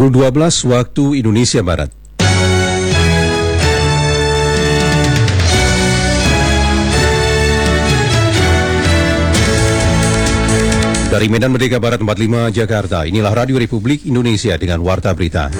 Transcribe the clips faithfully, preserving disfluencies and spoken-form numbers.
Pukul dua belas waktu Indonesia Barat. Dari Medan Merdeka Barat empat puluh lima Jakarta, inilah Radio Republik Indonesia dengan Warta Berita.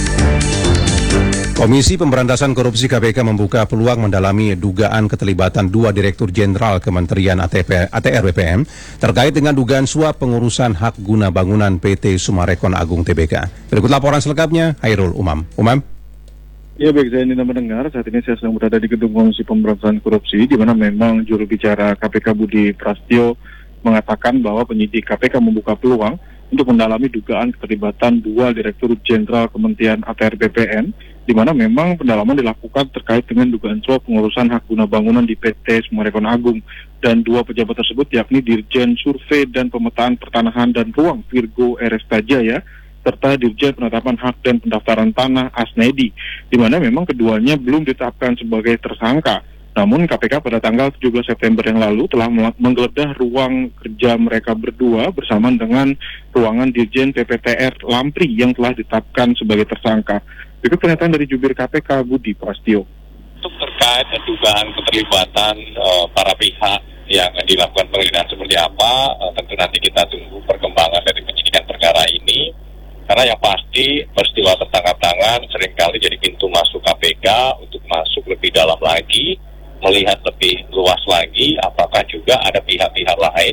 Komisi Pemberantasan Korupsi K P K membuka peluang mendalami dugaan keterlibatan dua Direktur Jenderal Kementerian A T R B P M terkait dengan dugaan suap pengurusan hak guna bangunan P T Sumarekon Agung T B K. Berikut laporan selengkapnya, Hairul Umam. Umam? Ya baik, saya Nina mendengar, saat ini saya sedang berada di gedung Komisi Pemberantasan Korupsi, di mana memang juru bicara K P K Budi Prasetyo mengatakan bahwa penyidik K P K membuka peluang untuk mendalami dugaan keterlibatan dua Direktur Jenderal Kementerian A T R B P M, di mana memang pendalaman dilakukan terkait dengan dugaan suap pengurusan hak guna bangunan di P T Sumarekon Agung, dan dua pejabat tersebut yakni Dirjen Survei dan Pemetaan Pertanahan dan Ruang Virgo Erestajaya serta Dirjen Penetapan Hak dan Pendaftaran Tanah Asnedi, di mana memang keduanya belum ditetapkan sebagai tersangka. Namun K P K pada tanggal tujuh belas September yang lalu telah menggeledah ruang kerja mereka berdua bersamaan dengan ruangan Dirjen P P T R Lampri yang telah ditetapkan sebagai tersangka. Berikut pernyataan dari jubir K P K Budi Prasetyo. Untuk terkait dugaan keterlibatan uh, para pihak yang dilakukan penggeledahan seperti apa, uh, tentu nanti kita tunggu perkembangan dari penyidikan perkara ini. Karena yang pasti peristiwa tertangkap tangan seringkali jadi pintu masuk K P K untuk masuk lebih dalam lagi, melihat lebih luas lagi apakah juga ada pihak-pihak lain